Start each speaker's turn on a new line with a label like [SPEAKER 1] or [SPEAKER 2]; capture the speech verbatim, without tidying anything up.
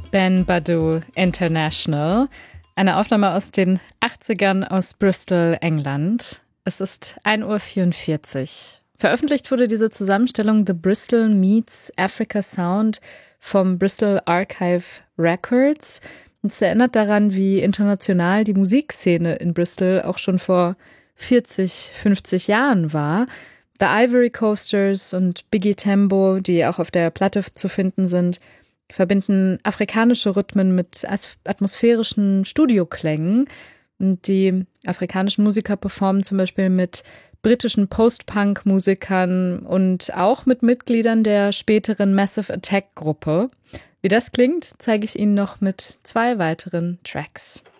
[SPEAKER 1] Ben Badu International. Eine Aufnahme aus den achtzigern aus Bristol, England. Es ist ein Uhr vierundvierzig. Veröffentlicht wurde diese Zusammenstellung The Bristol Meets Africa Sound vom Bristol Archive Records. Es erinnert daran, wie international die Musikszene in Bristol auch schon vor vierzig, fünfzig Jahren war. The Ivory Coasters und Biggie Tembo, die auch auf der Platte zu finden sind, verbinden afrikanische Rhythmen mit atmosphärischen Studioklängen. Und die afrikanischen Musiker performen zum Beispiel mit britischen Post-Punk-Musikern und auch mit Mitgliedern der späteren Massive Attack-Gruppe. Wie das klingt, zeige ich Ihnen noch mit zwei weiteren Tracks.